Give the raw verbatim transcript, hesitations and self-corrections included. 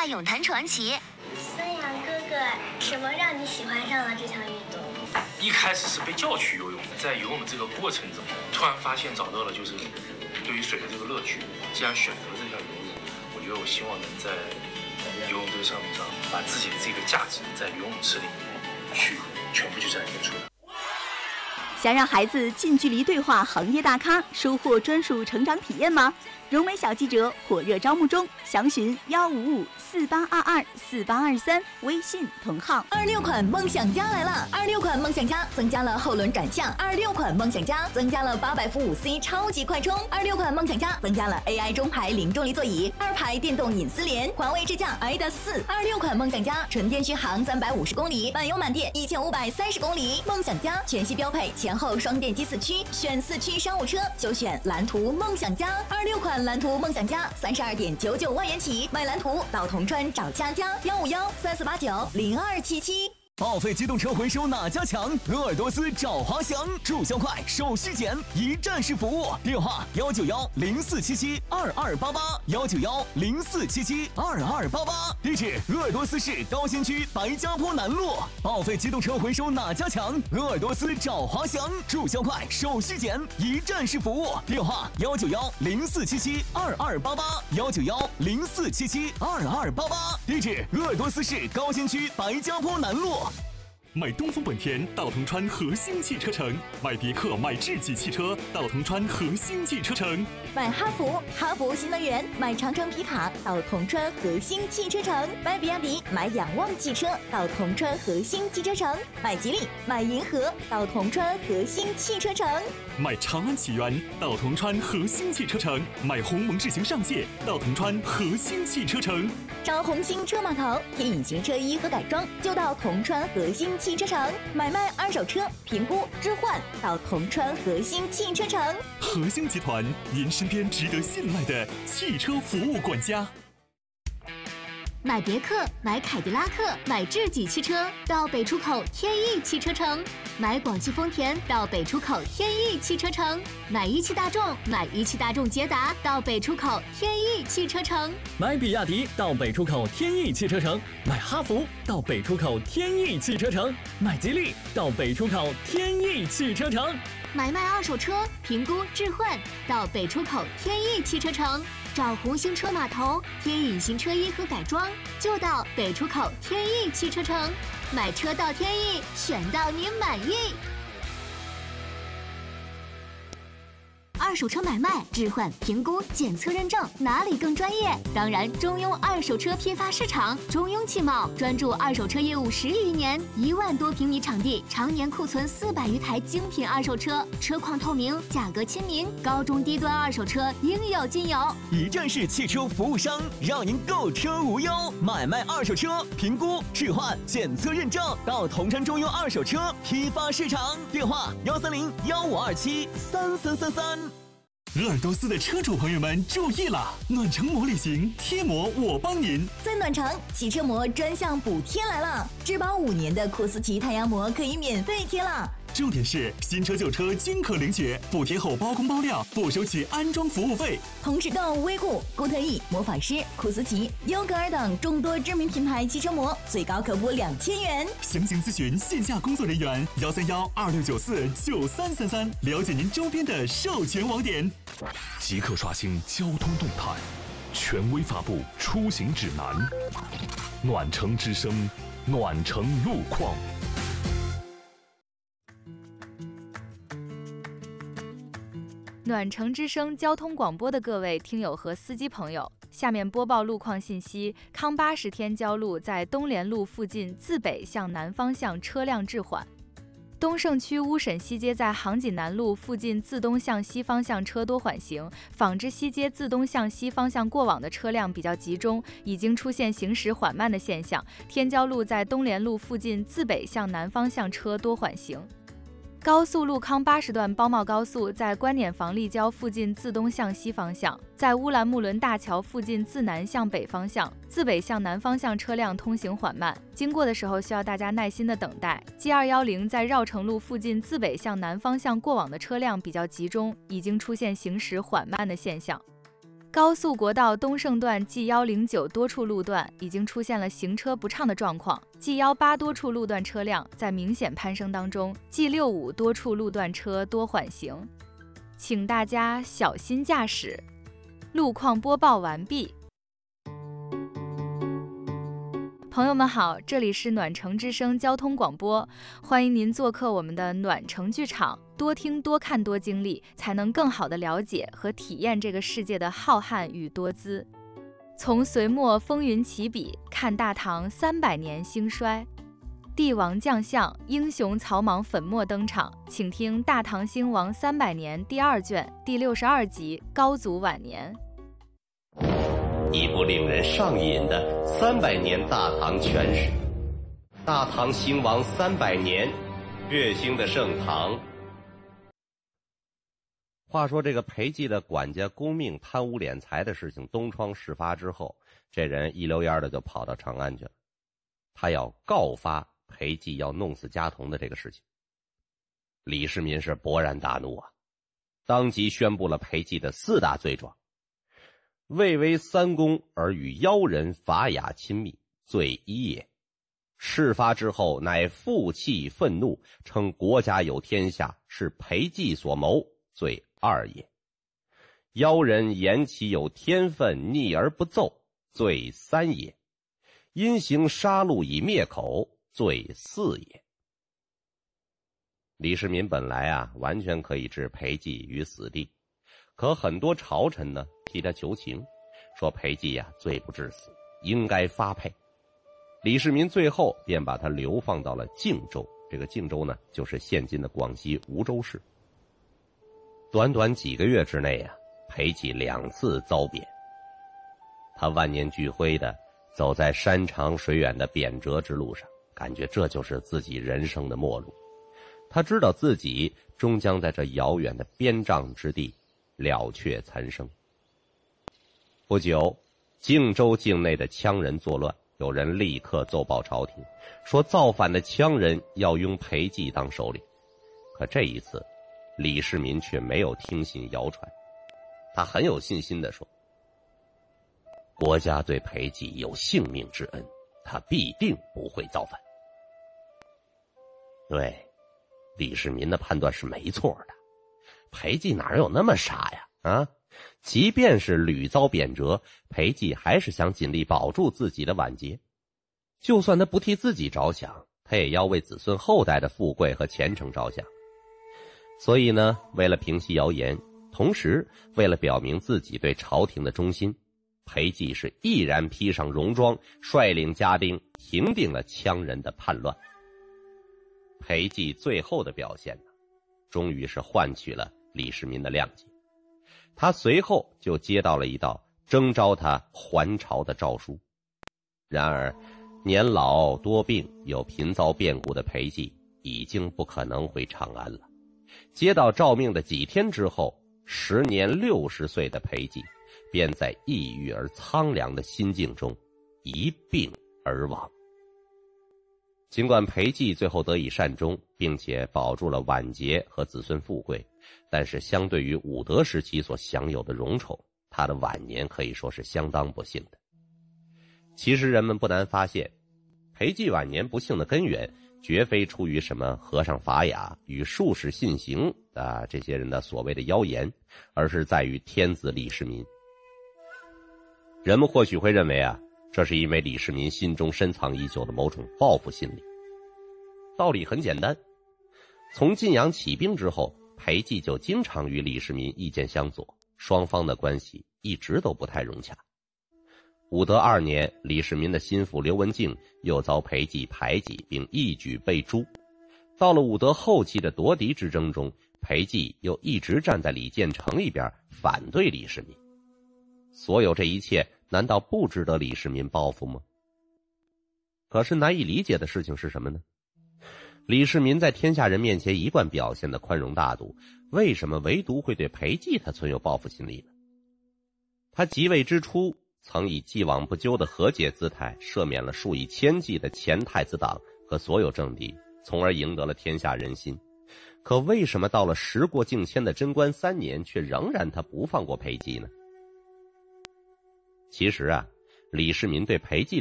外泳坛传奇。 孙杨哥哥，什么让你喜欢上了这项运动？ 一开始是被叫去游泳，在游泳的这个过程中，突然发现找到了就是对于水的这个乐趣。既然选择了这项游泳，我觉得我希望能在游泳这个项目上，把自己的这个价值在游泳池里面去全部去展现出来。 想让孩子近距离对话行业大咖，收获专属成长体验吗？融媒小记者火热招募中，详询幺五五四八二二四八二三，微信同号。 二六款梦想家来了！二六款梦想家增加了后轮转向，二六款梦想家增加了八百伏五 C 超级快充，二六款梦想家增加了 A I 中排零重力座椅，二排电动隐私帘，环卫支架 i D A S 四。二六款梦想家纯电续航三百五十公里，满油满电一千五百三十公里。梦想家全系标配前后双电机四驱，选四驱商务车就选蓝图梦想家。二六款蓝图梦想家三十二点九九万元起，买蓝图到铜川找佳佳，幺五幺三四八九零二七七。 报废机动车回收哪家强？鄂尔多斯找华翔，注销快，手续简，一站式服务。电话：幺九幺零四七七二二八八，幺九幺零四七七二二八八。地址：鄂尔多斯市高新区白家坡南路。报废机动车回收哪家强？鄂尔多斯找华翔，注销快，手续简，一站式服务。电话：幺九幺零四七七二二八八，幺九幺零四七七二二八八。地址：鄂尔多斯市高新区白家坡南路。 买东风本田到铜川核心汽车城，买别克买智己汽车到铜川核心汽车城， 买哈弗哈弗新能源，买长城皮卡到铜川核心汽车城，买比亚迪买仰望汽车到铜川核心汽车城，买吉利买银河到铜川核心汽车城， 买长安启源到铜川核心汽车城，买鸿蒙智行上界到铜川核心汽车城， 找红星车码头贴隐形车衣和改装就到铜川核心汽车城，买卖二手车评估置换到铜川核心汽车城。 核心集团，您身边值得信赖的汽车服务管家。 买别克买凯迪拉克买智己汽车到北出口天翼汽车城，买广汽丰田到北出口天翼汽车城，买一汽大众买一汽大众捷达到北出口天翼汽车城， 买比亚迪到北出口天翼汽车城，买哈弗到北出口天翼汽车城，买吉利到北出口天翼汽车城， 买卖二手车评估置换到北出口天翼汽车城，找红星车码头贴隐形车衣和改装就到北出口天翼汽车城，买车到天翼，选到您满意。二手车买卖、置换、评估、检测、认证，哪里更专业？当然，中庸二手车批发市场，中庸汽贸专注二手车业务十余年，一万多平米场地，常年库存四百余台精品二手车，车况透明，价格亲民，高中低端二手车应有尽有。 一站式汽车服务商，让您购车无忧。买卖二手车，评估、置换、检测、认证，到铜川中庸二手车批发市场。电话：幺三零幺五二七三三三三。 鄂尔多斯的车主朋友们注意了，暖城膜旅行贴膜我帮您， 在暖城汽车膜专项补贴来了，质保五年的库斯奇太阳膜可以免费贴了。 重点是新车旧车均可领取，补贴后包工包料，不收取安装服务费。 同时购威固、固特异、魔法师、库斯奇、优格尔等众多知名品牌汽车膜，最高可补两千元。 详情咨询线下工作人员幺三幺二六九四九三三三，了解您周边的授权网点。 即刻刷新交通动态，权威发布出行指南。暖城之声，暖城路况。 暖城之声交通广播的各位听友和司机朋友，下面播报路况信息。康巴十天交路在东联路附近自北向南方向车辆滞缓。东胜区乌沈西街在杭锦南路附近自东向西方向车多缓行，纺织西街自东向西方向过往的车辆比较集中，已经出现行驶缓慢的现象。天交路在东联路附近自北向南方向车多缓行。高速路康八十段包茂高速在观碾房立交附近自东向西方向，在乌兰木伦大桥附近自南向北方向，自北向南方向车辆通行缓慢，经过的时候需要大家耐心的等待。G 二一零在绕城路附近自北向南方向过往的车辆比较集中，已经出现行驶缓慢的现象。 高速国道东胜段 G 一零九多处路段已经出现了行车不畅的状况 ，G 一八多处路段车辆在明显攀升当中 ，G 六五多处路段车多缓行，请大家小心驾驶。路况播报完毕。朋友们好，这里是暖城之声交通广播，欢迎您做客我们的暖城剧场，多听多看多经历，才能更好地了解和体验这个世界的浩瀚与多姿。从隋末风云起笔，看大唐三百年兴衰，帝王将相、英雄草莽粉墨登场，请听《大唐兴亡三百年》第二卷第六十二集《高祖晚年》。 一部令人上瘾的三百年大唐全史。大唐兴亡三百年，月兴的盛唐。话说这个裴寂的管家龚命贪污敛财的事情东窗事发之后，这人一溜烟的就跑到长安去了，他要告发裴寂要弄死家童的这个事情。李世民是勃然大怒啊，当即宣布了裴寂的四大罪状：未为三公而与妖人法雅亲密，罪一也；事发之后乃负气愤怒，称国家有天下，是裴寂所谋，罪二也；妖人言其有天分，逆而不奏，罪三也；因行杀戮以灭口，罪四也。李世民本来啊完全可以置裴寂于死地，可很多朝臣呢替他求情，说裴寂呀、啊、罪不至死，应该发配。李世民最后便把他流放到了靖州，这个靖州呢就是现今的广西梧州市。短短几个月之内啊，裴寂两次遭贬，他万念俱灰的走在山长水远的贬谪之路上，感觉这就是自己人生的末路。他知道自己终将在这遥远的边障之地了却残生。不久，靖州境内的羌人作乱，有人立刻奏报朝廷，说造反的羌人要拥裴寂当首领。可这一次，李世民却没有听信谣传，他很有信心地说：国家对裴寂有性命之恩，他必定不会造反。对，李世民的判断是没错的，裴寂哪有那么傻呀？啊，即便是屡遭贬谪，裴寂还是想尽力保住自己的晚节。就算他不替自己着想，他也要为子孙后代的富贵和前程着想。所以呢，为了平息谣言，同时为了表明自己对朝廷的忠心，裴寂是毅然披上戎装，率领家丁平定了羌人的叛乱。裴寂最后的表现呢，终于是换取了李世民的谅解。他随后就接到了一道征召他还朝的诏书。然而年老多病又频遭变故的裴寂已经不可能回长安了。接到诏命的几天之后，时年六十岁的裴寂便在抑郁而苍凉的心境中一病而亡。尽管裴寂最后得以善终，并且保住了晚节和子孙富贵，但是相对于武德时期所享有的荣宠，他的晚年可以说是相当不幸的。其实人们不难发现，裴寂晚年不幸的根源绝非出于什么和尚法雅与术士信行啊这些人的所谓的妖言，而是在于天子李世民。人们或许会认为啊，这是因为李世民心中深藏已久的某种报复心理。道理很简单，从晋阳起兵之后，裴寂就经常与李世民意见相左，双方的关系一直都不太融洽。武德二年，李世民的心腹刘文静又遭裴寂排挤，并一举被诛。到了武德后期的夺嫡之争中，裴寂又一直站在李建成一边，反对李世民。所有这一切难道不值得李世民报复吗？可是难以理解的事情是什么呢？李世民在天下人面前一贯表现的宽容大度，为什么唯独会对裴寂他存有报复心理呢？他即位之初曾以既往不咎的和解姿态赦免了数以千计的前太子党和所有政敌，从而赢得了天下人心。可为什么到了时过境迁的贞观三年，却仍然他不放过裴寂呢？ 其实啊，李世民对裴寂的